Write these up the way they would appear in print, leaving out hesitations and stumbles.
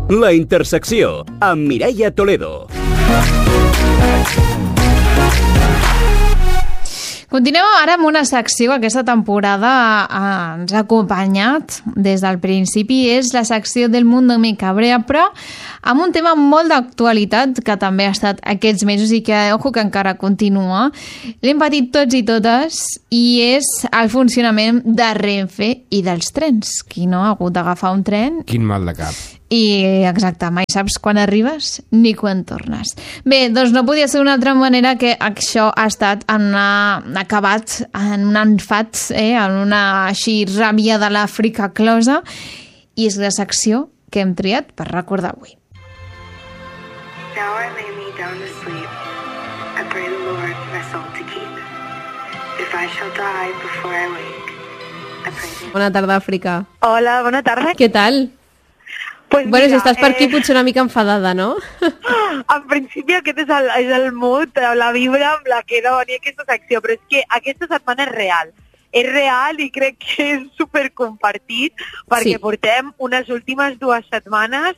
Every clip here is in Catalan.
La Intersecció, amb Mireia Toledo. Continuem ara amb una secció que aquesta temporada ens ha acompanyat des del principi. És la secció del Mundo Me Cabrea, però amb un tema molt d'actualitat que també ha estat aquests mesos i que, ojo, que encara continua. L'hem patit tots i totes i és el funcionament de Renfe i dels trens. Qui no ha hagut d'agafar un tren? Quin mal de cap. I exacte, mai saps quan arribes ni quan tornes. Bé, doncs no podia ser una altra manera que això ha estat acabat en un enfat, en una així ràbia de l'Àfrica closa, i és la secció que hem triat per recordar avui. Now I lay me down to sleep. I pray the Lord my soul to keep. If I shall die before I wake, I pray the... Bona tarda, Àfrica. Hola, bona tarda. Què tal? Pues bueno, mira, si estàs per aquí potser una mica enfadada, no? En principi aquest és el mood, la vibra amb la que he de venir a aquesta secció, però és que aquesta setmana és real. És real i crec que és supercompartit, perquè portem unes últimes 2 setmanes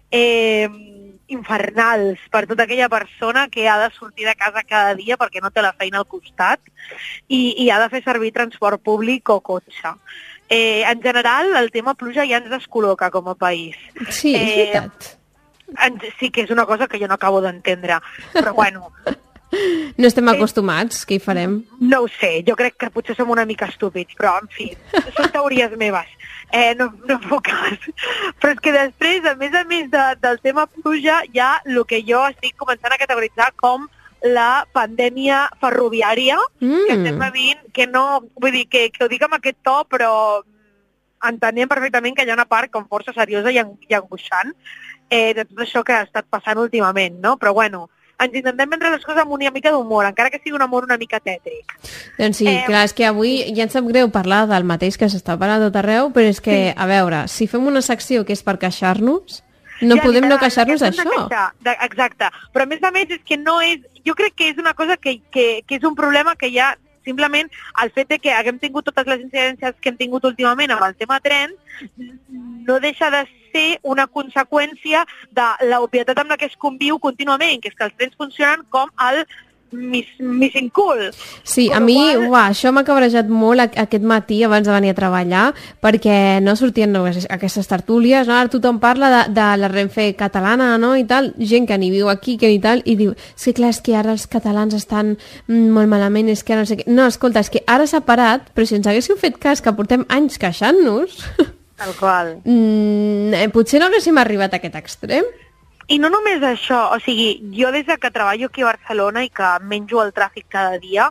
infernals per tota aquella persona que ha de sortir de casa cada dia perquè no té la feina al costat i ha de fer servir transport públic o cotxe. En general, el tema pluja ja ens descol·loca com a país. Sí, és veritat. Sí que és una cosa que jo no acabo d'entendre, però bueno... No estem acostumats, què hi farem? No ho sé, jo crec que potser som una mica estúpids, però en fi, són teories meves. No fo cas. Però és que després, a més del tema pluja, hi ha el que jo estic començant a categoritzar com la pandèmia ferroviària que estem vivint, que no, vull dir, que ho dic amb aquest to, però entenem perfectament que hi ha una part com força seriosa i angoixant de tot això que ha estat passant últimament, no? Però bueno, ens intentem vendre les coses amb una mica d'humor, encara que sigui un humor una mica tètric. Doncs sí, clar, és que avui ja ens sap greu parlar del mateix que s'està parlant tot arreu, però és que, a veure, si fem una secció que és per queixar-nos, no podem no queixar-nos d'això. Exacte, però a més és que no és... Jo crec que és una cosa que és un problema que ja simplement el fet de que haguem tingut totes les incidències que hem tingut últimament amb el tema trens no deixa de ser una conseqüència de l'obvietat amb la que es conviu contínuament, que és que els trens funcionen com el missing cool. Sí, a mi això m'ha cabrejat molt aquest matí abans de venir a treballar, perquè no sortien aquestes tertúlies, no? Ara tothom parla de la Renfe catalana, no? I tal, gent que ni viu aquí, que ni tal, i diu, sí, clar, és que ara els catalans estan molt malament, és que no sé què... No, escolta, és que ara s'ha parat, però si ens haguéssiu fet cas que portem anys queixant-nos... Tal qual. Potser no haguéssim arribat a aquest extrem. I no només això, o sigui, jo des que treballo aquí a Barcelona i que menjo el tràfic cada dia,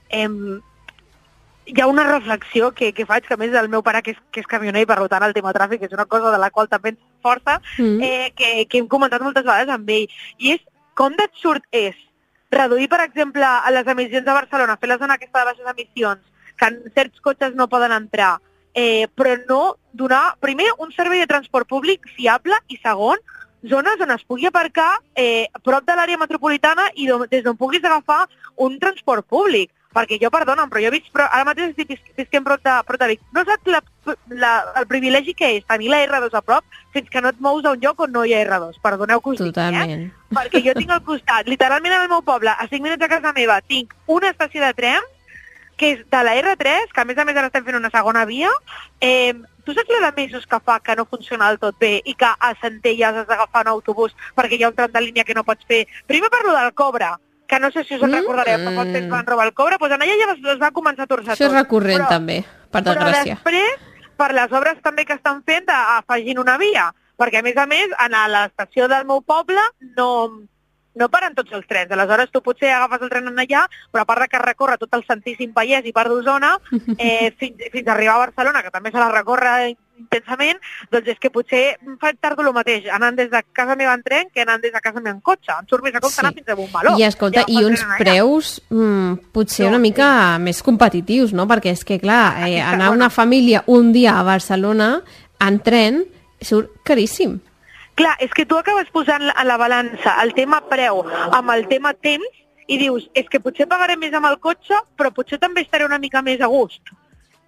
hi ha una reflexió que faig, que a més el meu pare, que és camioner, i per tant el tema tràfic és una cosa de la qual també ens força, que hem comentat moltes vegades amb ell. I és com d'absurd és reduir, per exemple, a les emissions de Barcelona, fer la zona aquesta de baixes emissions, que certs cotxes no poden entrar, però no donar, primer, un servei de transport públic fiable i, segon, zones on es pugui aparcar prop de l'àrea metropolitana i des d'on puguis agafar un transport públic. Perquè jo, perdona'm, però jo ara mateix estic visquent prop de Vic. No saps el privilegi que és tenir la R2 a prop fins que no et mous a un lloc on no hi ha R2. Perdoneu que us dic, perquè jo tinc al costat, literalment en el meu poble, a 5 minuts de casa meva, tinc una estació de tren que és de la R3, que a més ara estem fent una segona via. Tu saps la de mesos que fa que no funciona del tot bé i que a Centelles has d'agafar un autobús perquè hi ha un tram de línia que no pots fer? Primer parlo del Cobre, que no sé si us en recordareu, que fa temps van robar el Cobre, doncs allà ja es va començar a torçar tot. Això és recurrent també, per desgràcia. Però després, per les obres també que estan fent, afegint una via, perquè a més, a l'estació del meu poble no paren tots els trens. Aleshores tu potser agafes el tren allà, però a part que recorre tot el Santíssim Vallès i part d'Osona, fins a arribar a Barcelona, que també se la recorre intensament, doncs és que potser tardo el mateix anant des de casa meva en tren que anant des de casa meva en cotxe. Em surt més a compte anar fins a Montmeló. I escolta, i uns preus potser una mica més competitius, no? Perquè és que, clar, anar una família un dia a Barcelona en tren surt caríssim. Clar, és que tu acabes posant a la balança el tema preu amb el tema temps i dius, és que potser pagaré més amb el cotxe, però potser també estaré una mica més a gust.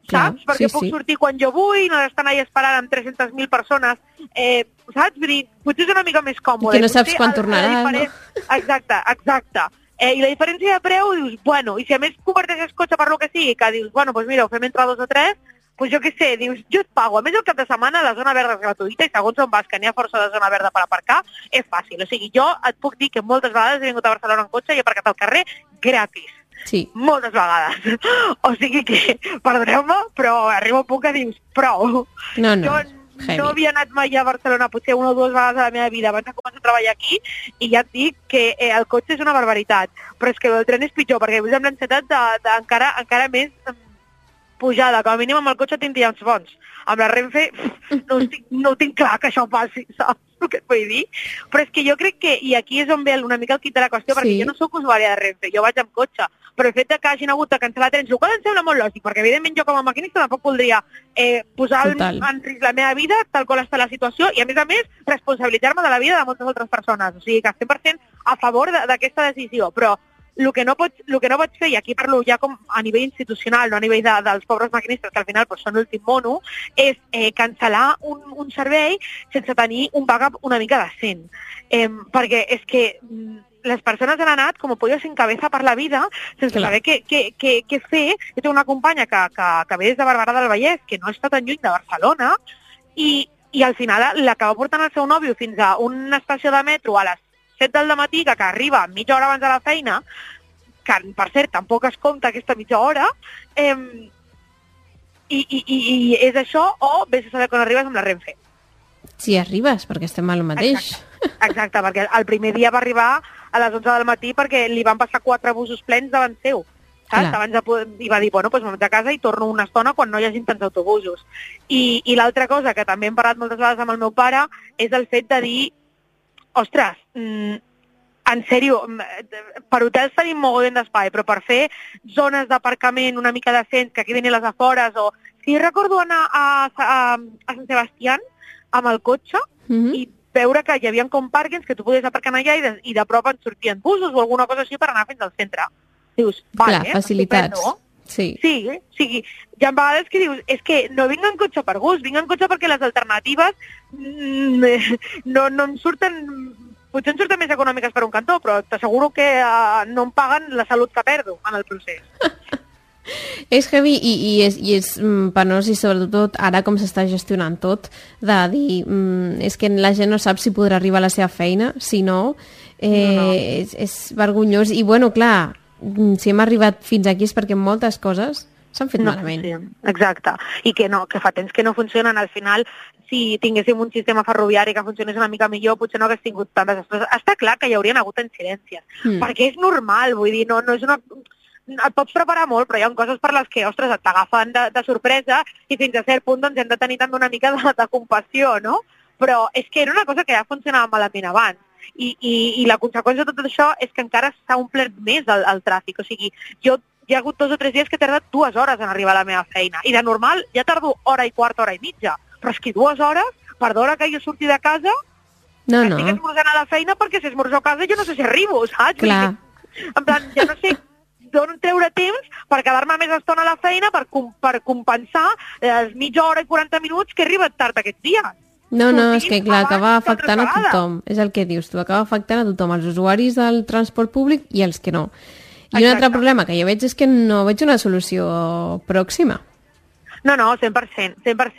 saps? Perquè puc sortir quan jo vull, no estan allà esperant amb 300.000 persones, saps? Vull dir, potser és una mica més còmode. I que no saps quan tornaràs, no? Exacte. I la diferència de preu, dius, bueno, i si a més converteixes cotxe per lo que sigui, que dius, bueno, doncs mira, ho fem entre 2 o 3, doncs jo què sé, dius, jo et pago. A més, el cap de setmana la zona verda és gratuïta i segons on vas, que n'hi ha força de zona verda per aparcar, és fàcil. O sigui, jo et puc dir que moltes vegades he vingut a Barcelona en cotxe i he aparcat al carrer gratis. Sí. Moltes vegades. O sigui que, perdoneu-me, però arriba un punt que dius, prou. No. No havia anat mai a Barcelona, potser 1 o 2 vegades a la meva vida abans de començar a treballar aquí, i ja et dic que el cotxe és una barbaritat, però és que el tren és pitjor, perquè us hem l'ansietat encara més pujada. Com a mínim amb el cotxe tindria uns bons. Amb la Renfe no ho tinc clar que això passi, saps el que et vull dir? Però és que jo crec que, i aquí és on ve una mica el quid de la qüestió, perquè jo no sóc usuària de Renfe, jo vaig amb cotxe, però el fet que hagin hagut de cancel·lar trens, el qual em sembla molt lògic, perquè evidentment jo com a maquinista tampoc voldria posar en risc la meva vida tal com està la situació i a més responsabilitzar-me de la vida de moltes altres persones. O sigui que 100% a favor d'aquesta decisió, però el que no pots fer, i aquí parlo ja com a nivell institucional, no a nivell dels pobres maquinistes, que al final són l'últim mono, és cancel·lar un servei sense tenir un backup una mica decent. Perquè és que les persones han anat com pollo sin cabeza per la vida sense saber què fer. Jo tengo una companya que ve des de Barberà del Vallès, que no està tan lluny de Barcelona, i al final l'acaba portant el seu nòvio fins a una estació de metro a les 7 del matí, que arriba mitja hora abans de la feina, que per cert tampoc es compta aquesta mitja hora, i és això, o vés a saber quan arribes amb la Renfe. Si arribes, perquè estem al mateix. Exacte, perquè el primer dia va arribar a les 11 del matí perquè li van passar 4 busos plens davant seu. I va dir, bueno, doncs me'n vaig a casa i torno una estona quan no hi hagi tants autobusos. I l'altra cosa que també hem parlat moltes vegades amb el meu pare és el fet de dir, ostres, en sèrio, per hotels tenim mogollon d'espai, però per fer zones d'aparcament una mica decents, que quedin a les afores, o... Si recordo anar a Sant Sebastián amb el cotxe i veure que hi havia com pàrquings que tu podies aparcar allà i de prop et sortien busos o alguna cosa així per anar fins al centre. Dius, vale, facilitats. Sí, hi ha vegades que dius, és que no vinc en cotxe per gust, vinc en cotxe perquè les alternatives no em surten, potser em surten més econòmiques per un cantó, però t'asseguro que no em paguen la salut que perdo en el procés. És heavy i és penós i sobretot ara com s'està gestionant tot, de dir és que la gent no sap si podrà arribar a la seva feina, si no, és vergonyós. I bueno, clar, si hem arribat fins aquí és perquè moltes coses s'han fet malament. Sí, exacte. I que fa temps que no funcionen. Al final, si tinguéssim un sistema ferroviari que funcionés una mica millor, potser no hagués tingut tantes despeses. Està clar que hi haurien hagut incidències, perquè és normal, vull dir, no és una... Et pots preparar molt, però hi ha coses per les que, ostres, et t'agafen de sorpresa i fins a cert punt doncs hem de tenir també una mica de compassió, no? Però és que era una cosa que ja funcionava malament abans. I la conseqüència de tot això és que encara s'ha omplert més el tràfic. O sigui, hi ha hagut 2 o 3 dies que he tardat 2 hores en arribar a la meva feina. I de normal ja tardo hora i quart, hora i mitja. Però és que 2 hores, per d'hora que jo surti de casa, estic esmorzant a la feina perquè si esmorzo a casa jo no sé si arribo, saps? Clar. En plan, ja no sé d'on treure temps per quedar-me més estona a la feina per compensar les mitja hora i 40 minuts que he arribat tard aquests dies. No, és que clar, acaba afectant a tothom. És el que dius tu, acaba afectant a tothom, els usuaris del transport públic i els que no. I un altre problema que jo veig és que no veig una solució pròxima. No, 100%.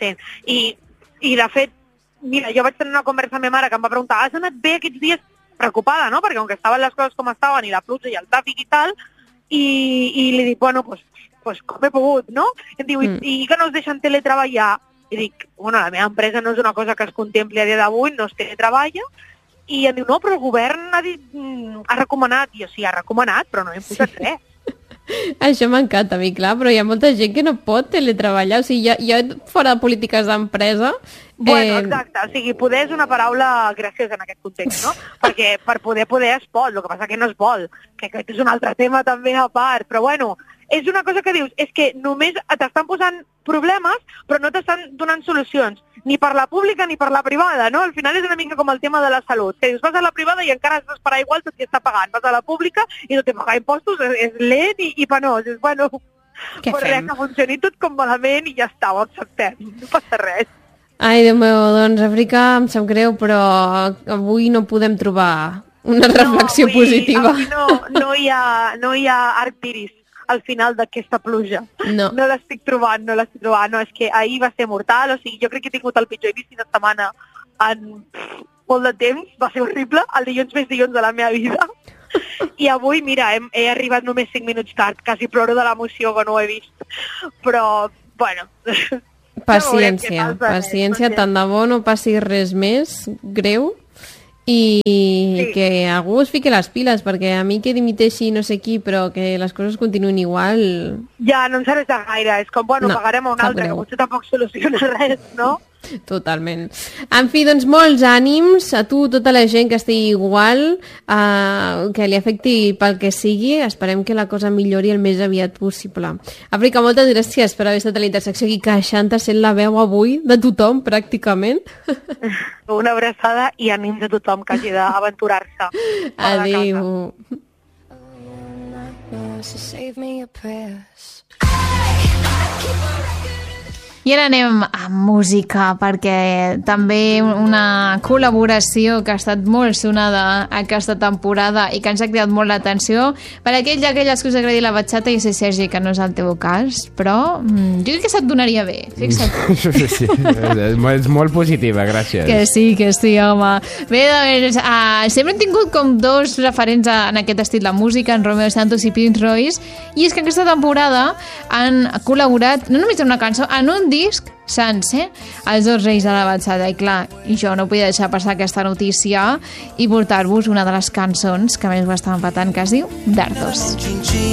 I de fet, mira, jo vaig tenir una conversa amb ma mare que em va preguntar, has anat bé aquests dies? Preocupada, no? Perquè com que estaven les coses com estaven i la pluja i el tràfic i tal, i li dic, bueno, pues com he pogut, no? Em diu, i que no es deixen teletreballar? I dic, bueno, la meva empresa no és una cosa que es contempli a dia d'avui, no es teletreballa, i em diu, no, però el govern ha recomanat, i jo sí, ha recomanat, però no hem posat res. Això m'encanta a mi, clar, però hi ha molta gent que no pot teletreballar, o sigui, jo fora de polítiques d'empresa... Bueno, exacte, o sigui, poder és una paraula graciosa en aquest context, no? Perquè per poder es pot, el que passa que no es vol, que aquest és un altre tema també a part, però bueno, és una cosa que dius, és que només t'estan posant problemes, però no t'estan donant solucions, ni per la pública ni per la privada, no? Al final és una mica com el tema de la salut, que dius, vas a la privada i encara has d'esperar igual tot i està pagant, vas a la pública i tot i pagar impostos és lent i penós, és bueno... Què Però fem? que funcioni tot com malament i ja està, ho acceptem. No passa res. Ai, Déu meu, doncs, Àfrica, em sap greu, però avui no podem trobar una reflexió positiva. Avui no hi ha arc iris al final d'aquesta pluja. No. No l'estic trobant. No, és que ahir va ser mortal, o sigui, jo crec que he tingut el pitjor inici de setmana en molt de temps, va ser horrible, el dilluns més dilluns de la meva vida. I avui, mira, he arribat només 5 minuts tard, quasi ploro de l'emoció que no ho he vist. Però, bueno... Paciència, tant de bo no passi res més greu i que algú es fiqui les piles, perquè a mi que dimiteixi no sé qui, però que les coses continuïn igual... Ja, no em serveix de gaire, és com, bueno, No, pagarem a un altre, que potser tampoc soluciona res, no? Totalment. En fi, doncs molts ànims a tu, tota la gent que estigui igual, que li afecti pel que sigui. Esperem que la cosa millori el més aviat possible. Àfrica, moltes gràcies per haver estat a la intersecció aquí queixant-te, sent la veu avui de tothom, pràcticament. Una abraçada i ànims a tothom que hagi d'aventurar-se. Adéu. I ara anem a música, perquè també una col·laboració que ha estat molt sonada aquesta temporada i que ens ha cridat molt l'atenció per aquells i aquelles que us agradi la batxata. I sé, Sergi, que no és el teu cas, però jo crec que se't donaria bé, fixa't. Sí, és molt positiva, gràcies. Que sí, home. Bé, doncs, sempre hem tingut com dos referents en aquest estil de música, en Romeo Santos i Prince Royce, i és que aquesta temporada han col·laborat no només en una cançó, en un disc sencer, els dos reis de la batxata. I clar, jo no podia deixar passar aquesta notícia i portar-vos una de les cançons que més ho estan patant, que es diu Dardos.